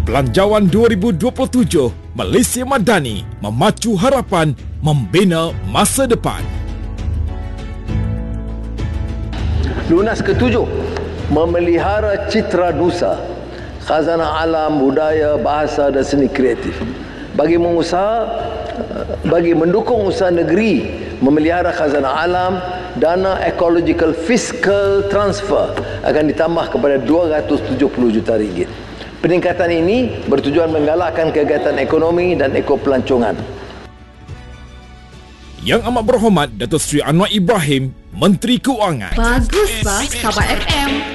Belanjawan 2027, Malaysia Madani, memacu harapan, membina masa depan. Lunas ke-7, memelihara citra nusa, khazanah alam, budaya, bahasa dan seni kreatif. Bagi mendukung usaha negeri memelihara khazanah alam, dana ecological fiscal transfer akan ditambah kepada 270 juta ringgit. Peningkatan ini bertujuan menggalakkan kegiatan ekonomi dan ekopelancongan. Yang Amat Berhormat Datuk Seri Anwar Ibrahim, Menteri Keuangan. Bagus, Bas. Sahabat FM.